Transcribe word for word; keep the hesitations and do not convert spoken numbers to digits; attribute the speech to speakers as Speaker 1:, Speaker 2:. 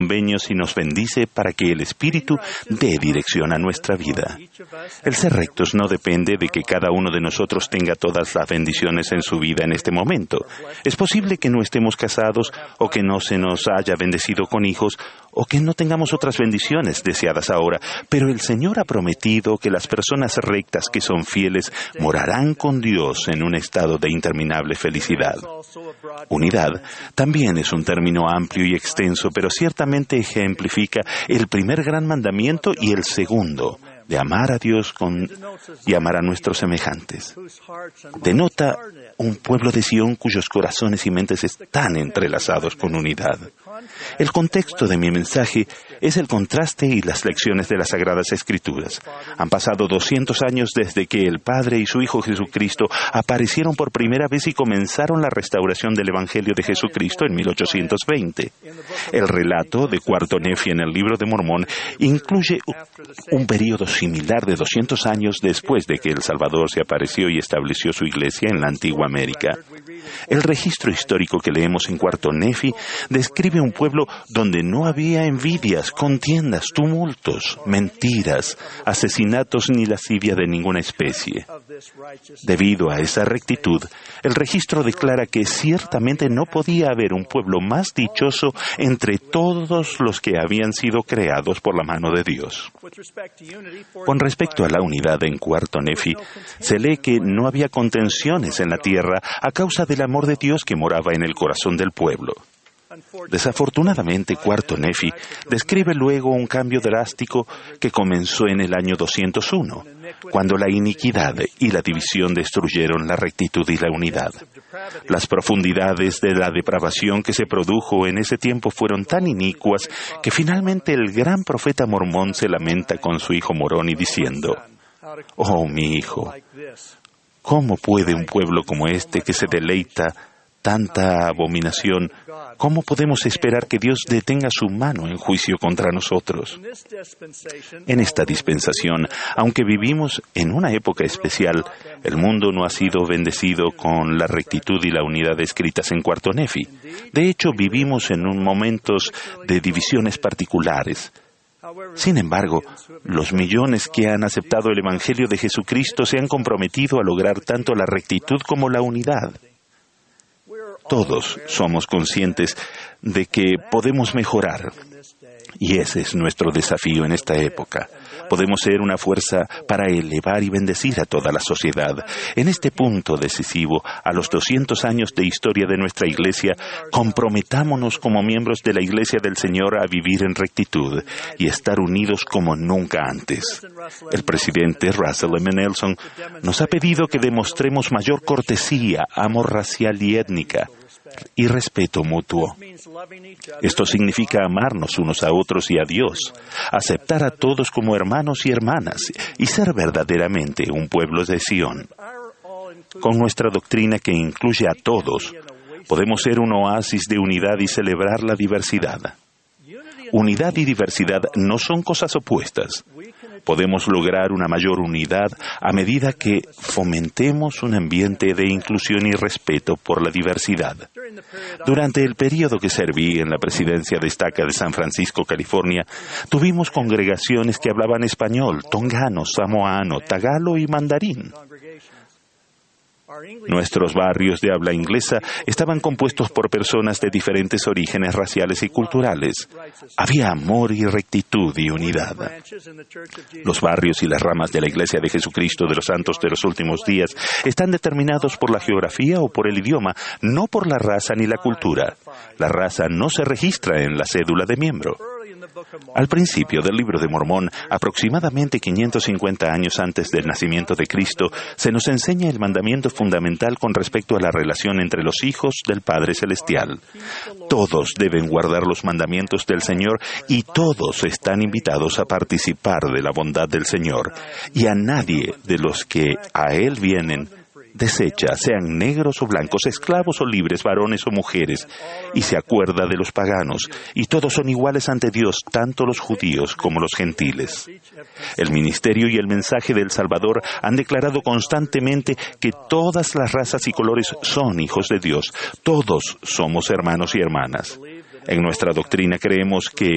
Speaker 1: convenios y nos bendice para que el Espíritu dé dirección a nuestra vida. El ser rectos no depende de que cada uno de nosotros tenga todas las bendiciones en su vida en este momento. Es posible que no estemos casados o que no se nos haya bendecido con hijos o que no tengamos otras bendiciones deseadas ahora, pero el Señor ha prometido que las personas rectas que son fieles morarán con Dios en un estado de interminable felicidad. Unidad también es un término amplio y extenso, pero ciertamente ejemplifica el primer gran mandamiento y el segundo, de amar a Dios con, y amar a nuestros semejantes. Denota un pueblo de Sión cuyos corazones y mentes están entrelazados con unidad. El contexto de mi mensaje es el contraste y las lecciones de las Sagradas Escrituras. Han pasado doscientos años desde que el Padre y su Hijo Jesucristo aparecieron por primera vez y comenzaron la restauración del Evangelio de Jesucristo en mil ochocientos veinte. El relato de Cuarto Nefi en el Libro de Mormón incluye un periodo similar de doscientos años después de que el Salvador se apareció y estableció su iglesia en la antigua América. El registro histórico que leemos en Cuarto Nefi describe un pueblo donde no había envidias, contiendas, tumultos, mentiras, asesinatos ni lascivia de ninguna especie. Debido a esa rectitud, el registro declara que ciertamente no podía haber un pueblo más dichoso entre todos los que habían sido creados por la mano de Dios. Con respecto a la unidad en Cuarto Nefi, se lee que no había contenciones en la tierra a causa del amor de Dios que moraba en el corazón del pueblo. Desafortunadamente, Cuarto Nefi describe luego un cambio drástico que comenzó en el año doscientos uno, cuando la iniquidad y la división destruyeron la rectitud y la unidad. Las profundidades de la depravación que se produjo en ese tiempo fueron tan inicuas que finalmente el gran profeta mormón se lamenta con su hijo Moroni diciendo: «Oh, mi hijo, ¿cómo puede un pueblo como este que se deleita tanta abominación, cómo podemos esperar que Dios detenga su mano en juicio contra nosotros?» En esta dispensación, aunque vivimos en una época especial, el mundo no ha sido bendecido con la rectitud y la unidad escritas en Cuarto Nefi. De hecho, vivimos en un momentos de divisiones particulares. Sin embargo, los millones que han aceptado el Evangelio de Jesucristo se han comprometido a lograr tanto la rectitud como la unidad. Todos somos conscientes de que podemos mejorar, y ese es nuestro desafío en esta época. Podemos ser una fuerza para elevar y bendecir a toda la sociedad. En este punto decisivo, a los doscientos años de historia de nuestra Iglesia, comprometámonos como miembros de la Iglesia del Señor a vivir en rectitud y estar unidos como nunca antes. El presidente Russell M. Nelson nos ha pedido que demostremos mayor cortesía, amor racial y étnica, y respeto mutuo. Esto significa amarnos unos a otros y a Dios, aceptar a todos como hermanos y hermanas y ser verdaderamente un pueblo de Sión. Con nuestra doctrina que incluye a todos, podemos ser un oasis de unidad y celebrar la diversidad. Unidad y diversidad no son cosas opuestas. Podemos lograr una mayor unidad a medida que fomentemos un ambiente de inclusión y respeto por la diversidad. Durante el periodo que serví en la presidencia de Estaca de San Francisco, California, tuvimos congregaciones que hablaban español, tongano, samoano, tagalo y mandarín. Nuestros barrios de habla inglesa estaban compuestos por personas de diferentes orígenes raciales y culturales. Había amor y rectitud y unidad. Los barrios y las ramas de la Iglesia de Jesucristo de los Santos de los Últimos Días están determinados por la geografía o por el idioma, no por la raza ni la cultura. La raza no se registra en la cédula de miembro. Al principio del Libro de Mormón, aproximadamente quinientos cincuenta años antes del nacimiento de Cristo, se nos enseña el mandamiento fundamental con respecto a la relación entre los hijos del Padre Celestial. Todos deben guardar los mandamientos del Señor y todos están invitados a participar de la bondad del Señor. Y a nadie de los que a Él vienen desecha, sean negros o blancos, esclavos o libres, varones o mujeres, y se acuerda de los paganos, y todos son iguales ante Dios, tanto los judíos como los gentiles. El ministerio y el mensaje del Salvador han declarado constantemente que todas las razas y colores son hijos de Dios. Todos somos hermanos y hermanas. En nuestra doctrina creemos que